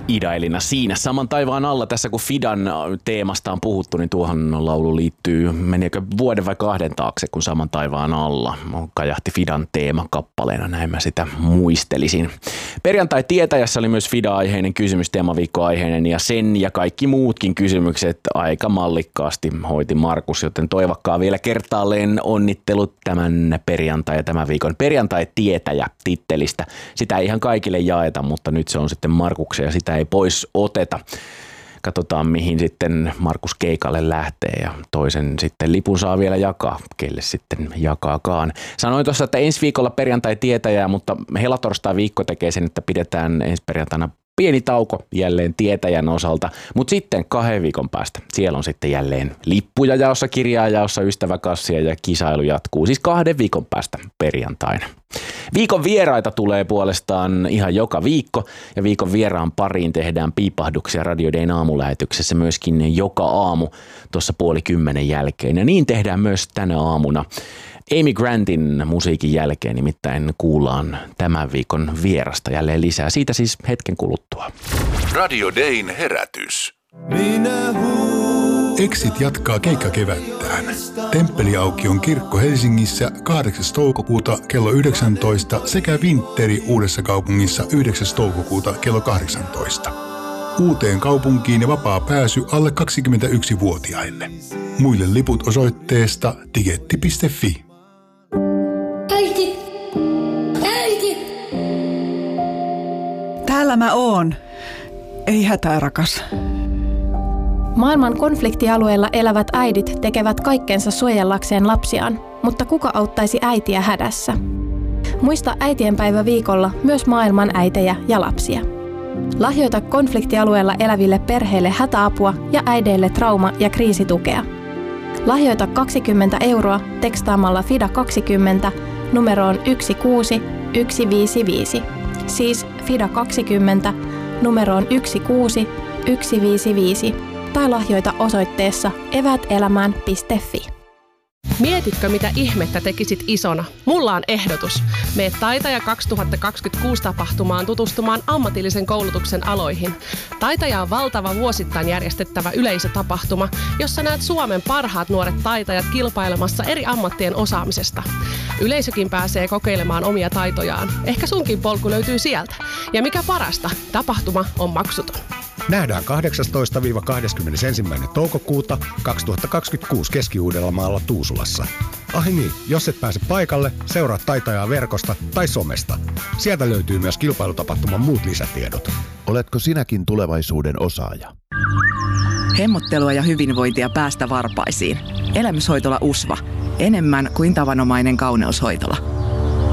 Ida-Elina siinä. Saman taivaan alla tässä, kun Fidan teemasta on puhuttu, niin tuohon laulu liittyy, menikö vuoden vai 2 taakse, kun Saman taivaan alla kajahti Fidan teema kappaleena, näin mä sitä muistelisin. Perjantai-tietäjässä oli myös Fida-aiheinen kysymys, teemaviikko-aiheinen, ja sen ja kaikki muutkin kysymykset aika mallikkaasti hoiti Markus, joten toivakkaa vielä kertaalleen onnittelut tämän perjantai ja tämän viikon Perjantai-tietäjä-tittelistä. Sitä ei ihan kaikille jaeta, mutta nyt se on sitten Markuksen ja sitä ei pois oteta. Katsotaan, mihin sitten Markus keikalle lähtee ja toisen sitten lipun saa vielä jakaa, kelle sitten jakaakaan. Sanoin tuossa, että ensi viikolla Perjantai-tietäjää, mutta helatorstai viikko tekee sen, että pidetään ensi perjantaina pieni tauko jälleen tietäjän osalta, mutta sitten 2 viikon päästä. Siellä on sitten jälleen lippuja jaossa, kirjaa jaossa, ystäväkassia ja kisailu jatkuu. Siis 2 viikon päästä perjantaina. Viikon vieraita tulee puolestaan ihan joka viikko ja viikon vieraan pariin tehdään piipahduksia Radio Dayn aamulähetyksessä myöskin joka aamu tuossa 9:30 jälkeen. Ja niin tehdään myös tänä aamuna. Amy Grantin musiikin jälkeen nimittäin kuullaan tämän viikon vierasta jälleen lisää. Siitä siis hetken kuluttua. Radio Dayn herätys. Exit jatkaa keikkakevättään. Temppeliaukion kirkko Helsingissä 8. toukokuuta kello 19 sekä Vintteri Uudessa kaupungissa 9. toukokuuta kello 18. Uuteen kaupunkiin ja vapaa pääsy alle 21-vuotiaille. Muille liput osoitteesta tigetti.fi. Äiti! Äiti! Täällä mä oon. Ei hätää, rakas. Maailman konfliktialueilla elävät äidit tekevät kaikkensa suojellakseen lapsiaan, mutta kuka auttaisi äitiä hädässä? Muista äitienpäivä viikolla myös maailman äitejä ja lapsia. Lahjoita konfliktialueella eläville perheille hätäapua ja äideille trauma- ja kriisitukea. Lahjoita 20 € tekstaamalla FIDA20 numeroon 16155. Siis FIDA20 numeroon 16155. Tai lahjoita osoitteessa eväätelämään.fi. Mietitkö, mitä ihmettä tekisit isona? Mulla on ehdotus. Mene Taitaja 2026 tapahtumaan tutustumaan ammatillisen koulutuksen aloihin. Taitaja on valtava vuosittain järjestettävä yleisötapahtuma, jossa näet Suomen parhaat nuoret taitajat kilpailemassa eri ammattien osaamisesta. Yleisökin pääsee kokeilemaan omia taitojaan. Ehkä sunkin polku löytyy sieltä. Ja mikä parasta, tapahtuma on maksuton. Nähdään 18-21. toukokuuta 2026 Keski-Uudellamaalla Tuusulassa. Ai niin, jos et pääse paikalle, seuraa Taitajaa verkosta tai somesta. Sieltä löytyy myös kilpailutapahtuman muut lisätiedot. Oletko sinäkin tulevaisuuden osaaja? Hemmottelua ja hyvinvointia päästä varpaisiin. Elämyshoitola USVA. Enemmän kuin tavanomainen kauneushoitola.